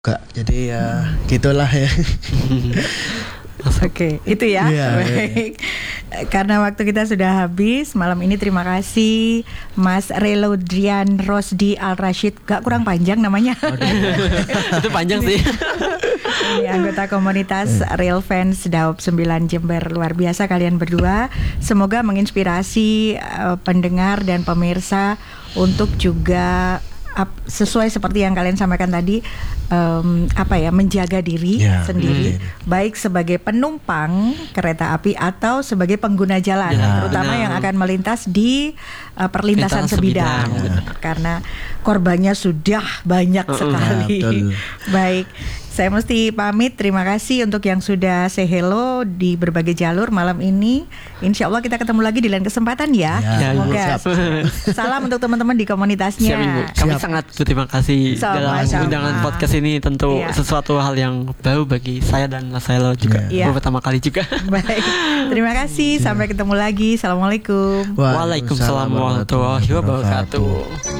Enggak, jadi ya gitulah ya. Oke, itu ya. Baik. Karena waktu kita sudah habis malam ini, terima kasih Mas Relodrian Rosdi Al Rashid. Gak kurang panjang namanya. Itu panjang sih. Ini anggota komunitas Real Fans Daop 9 Jember. Luar biasa kalian berdua. Semoga menginspirasi pendengar dan pemirsa untuk juga sesuai seperti yang kalian sampaikan tadi, menjaga diri sendiri, baik sebagai penumpang kereta api atau sebagai pengguna jalan, terutama yang akan melintas di perlintasan sebidang. Karena korbannya sudah banyak sekali. Baik, saya mesti pamit. Terima kasih untuk yang sudah say hello di berbagai jalur malam ini. Insya Allah kita ketemu lagi di lain kesempatan ya. Semoga. Salam untuk teman-teman di komunitasnya. Siap, Ibu. Kami sangat berterima kasih dalam undangan podcast ini. Tentu sesuatu hal yang baru bagi saya dan Mas Helo juga. Pertama kali juga. Baik. Terima kasih. Sampai ketemu lagi. Assalamualaikum. Waalaikumsalam warahmatullahi wabarakatuh.